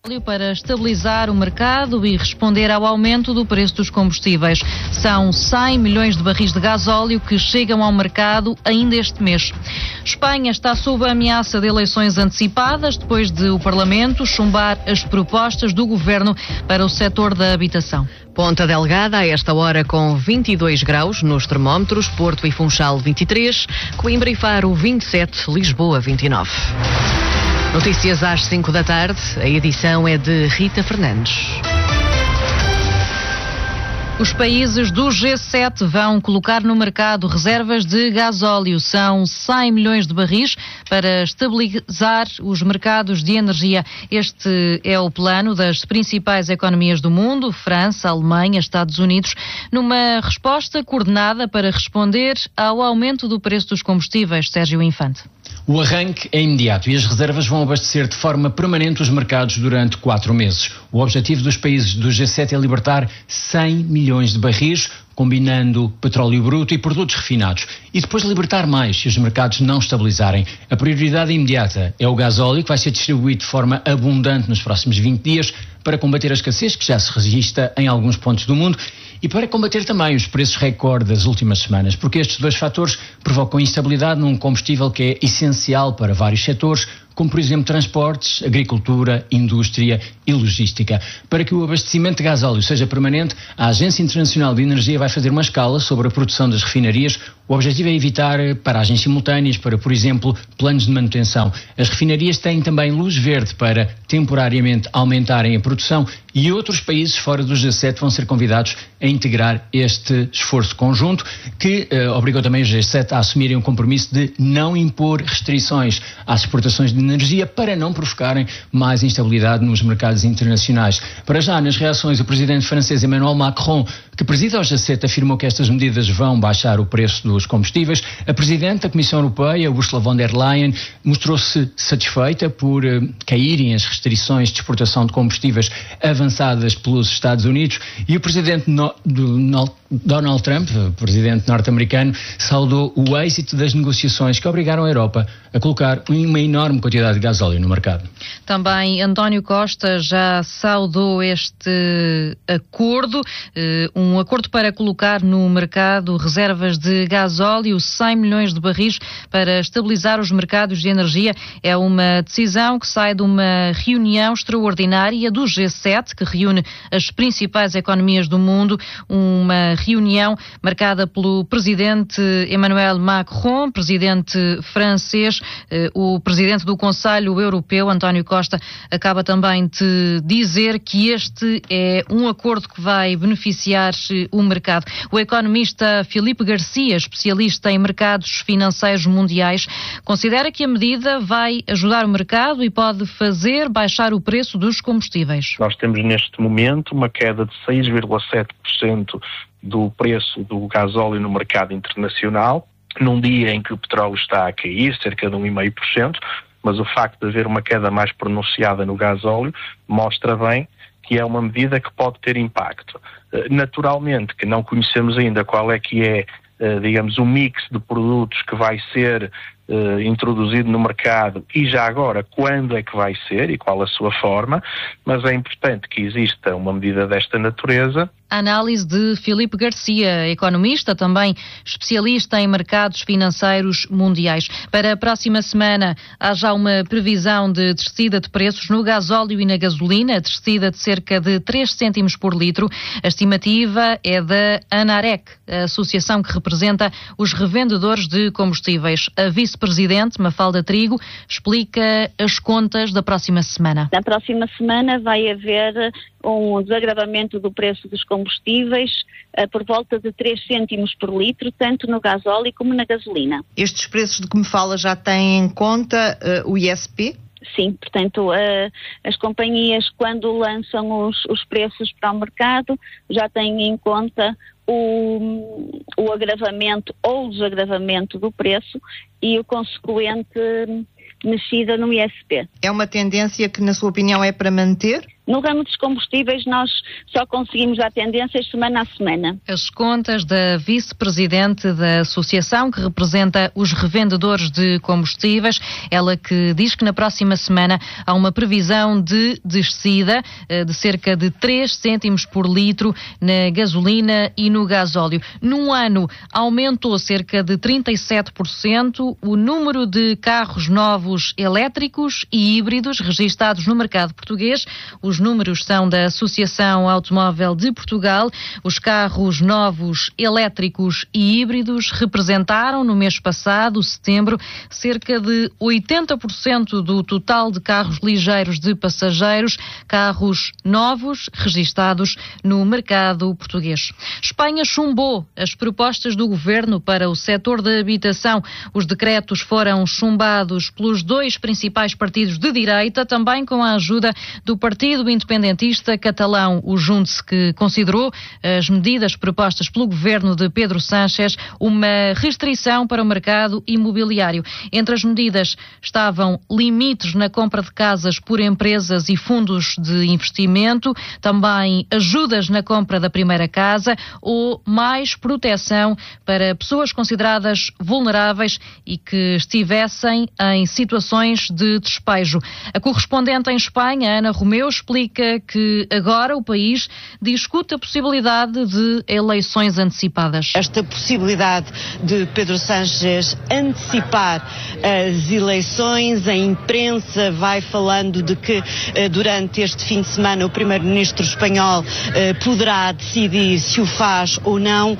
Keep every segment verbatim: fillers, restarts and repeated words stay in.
Para estabilizar o mercado e responder ao aumento do preço dos combustíveis. São cem milhões de barris de gasóleo que chegam ao mercado ainda este mês. Espanha está sob a ameaça de eleições antecipadas depois de o Parlamento chumbar as propostas do governo para o setor da habitação. Ponta Delgada, a esta hora, com vinte e dois graus nos termómetros, Porto e Funchal vinte e três, Coimbra e Faro vinte e sete, Lisboa vinte e nove. Notícias às cinco da tarde, a edição é de Rita Fernandes. Os países do G sete vão colocar no mercado reservas de gasóleo. São cem milhões de barris para estabilizar os mercados de energia. Este é o plano das principais economias do mundo, França, Alemanha, Estados Unidos, numa resposta coordenada para responder ao aumento do preço dos combustíveis. Sérgio Infante. O arranque é imediato e as reservas vão abastecer de forma permanente os mercados durante quatro meses. O objetivo dos países do G sete é libertar cem milhões de barris, combinando petróleo bruto e produtos refinados, e depois libertar mais se os mercados não estabilizarem. A prioridade imediata é o gasóleo, que vai ser distribuído de forma abundante nos próximos vinte dias para combater a escassez que já se registra em alguns pontos do mundo e para combater também os preços recorde das últimas semanas, porque estes dois fatores provocam instabilidade num combustível que é essencial para vários setores, como por exemplo transportes, agricultura, indústria e logística. Para que o abastecimento de gasóleo seja permanente, a Agência Internacional de Energia vai fazer uma escala sobre a produção das refinarias. O objetivo é evitar paragens simultâneas para, por exemplo, planos de manutenção. As refinarias têm também luz verde para temporariamente aumentarem a produção e outros países fora do G sete vão ser convidados a integrar este esforço conjunto que eh, obrigou também o G sete a assumirem um compromisso de não impor restrições às exportações de energia para não provocarem mais instabilidade nos mercados internacionais. Para já, nas reações, o presidente francês Emmanuel Macron, que preside ao G sete, afirmou que estas medidas vão baixar o preço dos combustíveis. A presidente da Comissão Europeia, Ursula von der Leyen, mostrou-se satisfeita por uh, caírem as restrições de exportação de combustíveis avançadas pelos Estados Unidos e o presidente no, do, no, Donald Trump, presidente norte-americano, saudou o êxito das negociações que obrigaram a Europa a colocar uma enorme quantidade de gasóleo no mercado. Também António Costa já saudou este acordo, um acordo para colocar no mercado reservas de gasóleo, cem milhões de barris para estabilizar os mercados de energia. É uma decisão que sai de uma reunião extraordinária do G sete, que reúne as principais economias do mundo, uma reunião marcada pelo presidente Emmanuel Macron, presidente francês. O presidente do Conselho Europeu, António Costa, acaba também de dizer que este é um acordo que vai beneficiar o mercado. O economista Filipe Garcia, especialista em mercados financeiros mundiais, considera que a medida vai ajudar o mercado e pode fazer baixar o preço dos combustíveis. Nós temos neste momento uma queda de seis vírgula sete por cento do preço do gasóleo no mercado internacional, num dia em que o petróleo está a cair, cerca de um vírgula cinco por cento, mas o facto de haver uma queda mais pronunciada no gasóleo mostra bem que é uma medida que pode ter impacto. Naturalmente, que não conhecemos ainda qual é que é, digamos, o mix de produtos que vai ser Uh, introduzido no mercado e já agora quando é que vai ser e qual a sua forma, mas é importante que exista uma medida desta natureza. A análise de Filipe Garcia, economista, também especialista em mercados financeiros mundiais. Para a próxima semana há já uma previsão de descida de preços no gasóleo e na gasolina, descida de cerca de três cêntimos por litro. A estimativa é da ANAREC, a associação que representa os revendedores de combustíveis. A vice-presidente Mafalda Trigo explica as contas da próxima semana. Na próxima semana vai haver um desagravamento do preço dos combustíveis uh, por volta de três cêntimos por litro, tanto no gasóleo como na gasolina. Estes preços de que me fala já têm em conta uh, o I S P? Sim, portanto, uh, as companhias, quando lançam os, os preços para o mercado, já têm em conta o, o agravamento ou o desagravamento do preço e o consequente mexida no I S P. É uma tendência que, na sua opinião, é para manter? No ramo dos combustíveis, nós só conseguimos dar tendências semana a semana. As contas da vice-presidente da associação, que representa os revendedores de combustíveis, ela que diz que na próxima semana há uma previsão de descida de cerca de três cêntimos por litro na gasolina e no gasóleo. Num ano, aumentou cerca de trinta e sete por cento o número de carros novos elétricos e híbridos registados no mercado português. Os números são da Associação Automóvel de Portugal. Os carros novos elétricos e híbridos representaram no mês passado, setembro, cerca de oitenta por cento do total de carros ligeiros de passageiros, carros novos registados no mercado português. Espanha chumbou as propostas do governo para o setor da habitação. Os decretos foram chumbados pelos dois principais partidos de direita, também com a ajuda do partido independentista catalão, o Junts, que considerou as medidas propostas pelo governo de Pedro Sánchez uma restrição para o mercado imobiliário. Entre as medidas estavam limites na compra de casas por empresas e fundos de investimento, também ajudas na compra da primeira casa ou mais proteção para pessoas consideradas vulneráveis e que estivessem em situações de despejo. A correspondente em Espanha, Ana Romeu, explica que agora o país discute a possibilidade de eleições antecipadas. Esta possibilidade de Pedro Sánchez antecipar as eleições, a imprensa vai falando de que durante este fim de semana o primeiro-ministro espanhol poderá decidir se o faz ou não.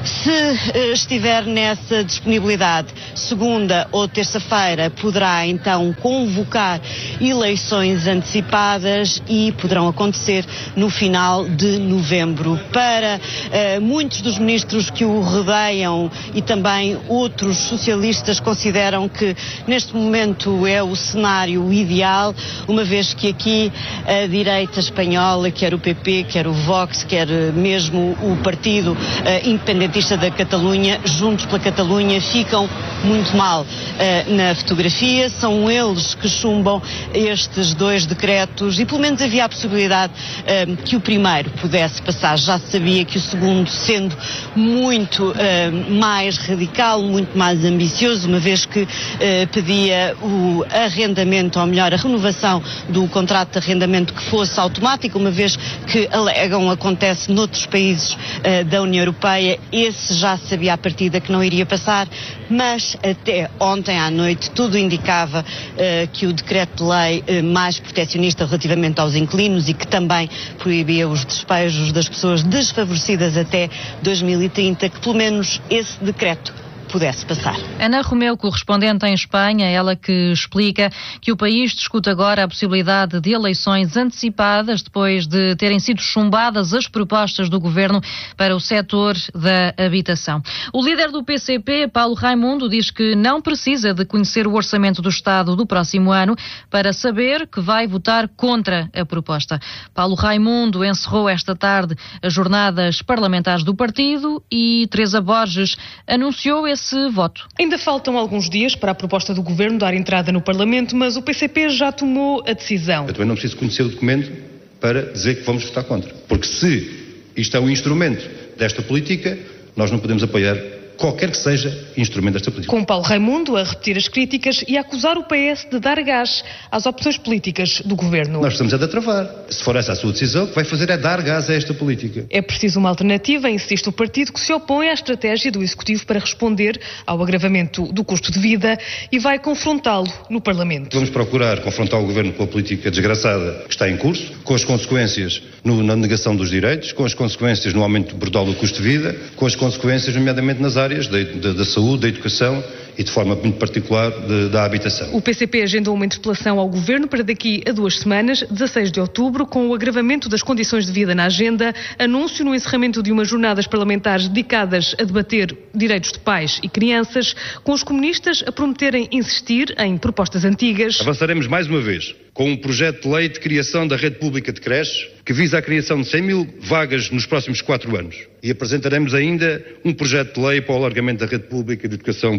Se estiver nessa disponibilidade, segunda ou terça-feira, poderá então convocar eleições antecipadas e poderão acontecer no final de novembro. Para uh, muitos dos ministros que o rodeiam e também outros socialistas consideram que neste momento é o cenário ideal, uma vez que aqui a direita espanhola, quer o P P, quer o Vox, quer mesmo o partido uh, independentista da Catalunha, Juntos pela Catalunha, ficam muito mal uh, na fotografia. São eles que chumbam estes dois decretos e pelo menos havia a possibilidade uh, que o primeiro pudesse passar. Já se sabia que o segundo, sendo muito uh, mais radical, muito mais ambicioso, uma vez que uh, pedia o arrendamento, ou melhor, a renovação do contrato de arrendamento que fosse automático, uma vez que alegam acontece noutros países uh, da União Europeia. Esse já se sabia à partida que não iria passar, mas até ontem à noite tudo indicava uh, que o decreto-lei uh, mais protecionista relativamente aos inquilinos e que também proibia os despejos das pessoas desfavorecidas até dois mil e trinta, que pelo menos esse decreto pudesse passar. Ana Romeu, correspondente em Espanha, ela que explica que o país discute agora a possibilidade de eleições antecipadas depois de terem sido chumbadas as propostas do governo para o setor da habitação. O líder do P C P, Paulo Raimundo, diz que não precisa de conhecer o orçamento do Estado do próximo ano para saber que vai votar contra a proposta. Paulo Raimundo encerrou esta tarde as jornadas parlamentares do partido e Teresa Borges anunciou esse esse voto. Ainda faltam alguns dias para a proposta do Governo dar entrada no Parlamento, mas o P C P já tomou a decisão. Eu também não preciso conhecer o documento para dizer que vamos votar contra. Porque se isto é um instrumento desta política, nós não podemos apoiar qualquer que seja instrumento desta política. Com Paulo Raimundo a repetir as críticas e a acusar o P S de dar gás às opções políticas do Governo. Nós estamos a dar travar. Se for essa a sua decisão, o que vai fazer é dar gás a esta política. É preciso uma alternativa, insiste o partido, que se opõe à estratégia do Executivo para responder ao agravamento do custo de vida e vai confrontá-lo no Parlamento. Vamos procurar confrontar o Governo com a política desgraçada que está em curso, com as consequências no, na negação dos direitos, com as consequências no aumento brutal do custo de vida, com as consequências, nomeadamente nas áreas Da, da, da saúde, da educação e de forma muito particular de, da habitação. O P C P agendou uma interpelação ao Governo para daqui a duas semanas, dezasseis de outubro, com o agravamento das condições de vida na agenda, anúncio no encerramento de umas jornadas parlamentares dedicadas a debater direitos de pais e crianças, com os comunistas a prometerem insistir em propostas antigas. Avançaremos mais uma vez com um projeto de lei de criação da rede pública de creches, que visa a criação de cem mil vagas nos próximos quatro anos. E apresentaremos ainda um projeto de lei para o alargamento da rede pública de educação pré-escolar.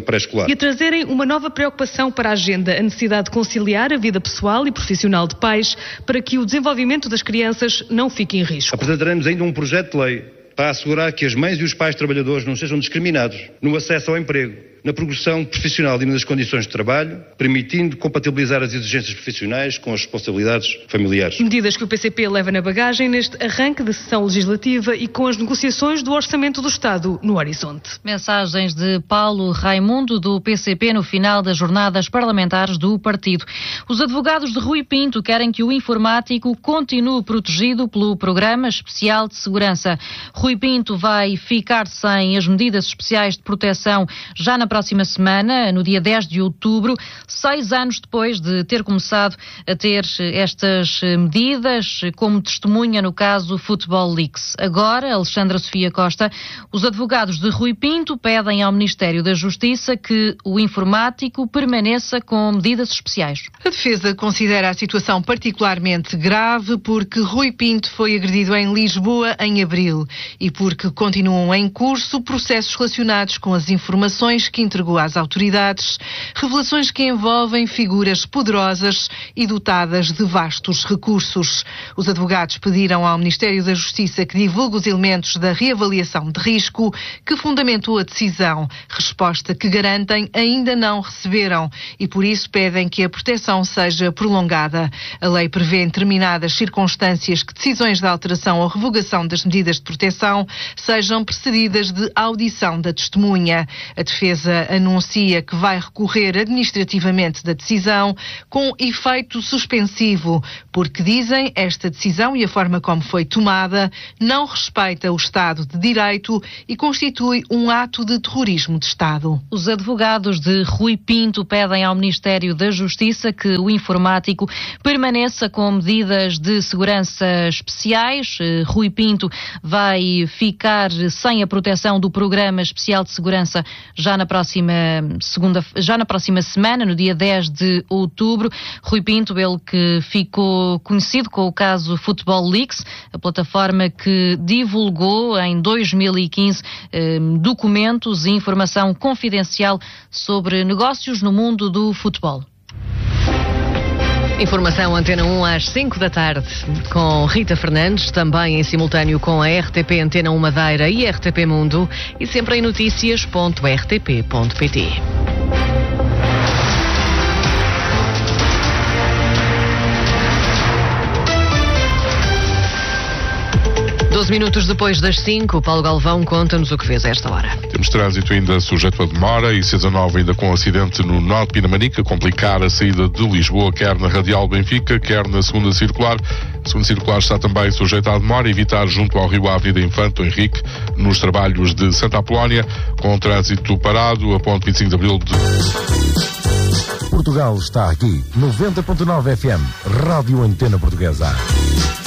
E a trazerem uma nova preocupação para a agenda, a necessidade de conciliar a vida pessoal e profissional de pais para que o desenvolvimento das crianças não fique em risco. Apresentaremos ainda um projeto de lei para assegurar que as mães e os pais trabalhadores não sejam discriminados no acesso ao emprego, na progressão profissional e nas condições de trabalho, permitindo compatibilizar as exigências profissionais com as responsabilidades familiares. Medidas que o P C P leva na bagagem neste arranque de sessão legislativa e com as negociações do Orçamento do Estado no horizonte. Mensagens de Paulo Raimundo, do P C P, no final das jornadas parlamentares do partido. Os advogados de Rui Pinto querem que o informático continue protegido pelo Programa Especial de Segurança. Rui Pinto vai ficar sem as medidas especiais de proteção já na próxima semana, no dia dez de outubro, seis anos depois de ter começado a ter estas medidas como testemunha no caso Football Leaks. Agora, Alexandra Sofia Costa, os advogados de Rui Pinto pedem ao Ministério da Justiça que o informático permaneça com medidas especiais. A defesa considera a situação particularmente grave porque Rui Pinto foi agredido em Lisboa em abril e porque continuam em curso processos relacionados com as informações que entregou às autoridades, revelações que envolvem figuras poderosas e dotadas de vastos recursos. Os advogados pediram ao Ministério da Justiça que divulgue os elementos da reavaliação de risco que fundamentou a decisão, resposta que garantem ainda não receberam e por isso pedem que a proteção seja prolongada. A lei prevê em determinadas circunstâncias que decisões de alteração ou revogação das medidas de proteção sejam precedidas de audição da testemunha. A defesa anuncia que vai recorrer administrativamente da decisão com efeito suspensivo, porque dizem esta decisão e a forma como foi tomada não respeita o Estado de Direito e constitui um ato de terrorismo de Estado. Os advogados de Rui Pinto pedem ao Ministério da Justiça que o informático permaneça com medidas de segurança especiais. Rui Pinto vai ficar sem a proteção do Programa Especial de Segurança já na próxima segunda, já na próxima semana, no dia dez de outubro. Rui Pinto, ele que ficou conhecido com o caso Football Leaks, a plataforma que divulgou em dois mil e quinze eh, documentos e informação confidencial sobre negócios no mundo do futebol. Informação Antena um às cinco da tarde com Rita Fernandes, também em simultâneo com a R T P Antena um Madeira e R T P Mundo e sempre em notícias ponto r t p ponto p t. doze minutos depois das cinco, Paulo Galvão conta-nos o que fez a esta hora. Temos trânsito ainda sujeito a demora e C dezanove ainda com acidente no Nó de Pinamanica, complicar a saída de Lisboa, quer na Radial Benfica, quer na segunda circular. A segunda circular está também sujeita à demora, evitar junto ao Rio Avenida Infante Henrique, nos trabalhos de Santa Apolónia, com trânsito parado, a ponte vinte e cinco de Abril de... Portugal está aqui, noventa ponto nove F M, Rádio Antena Portuguesa.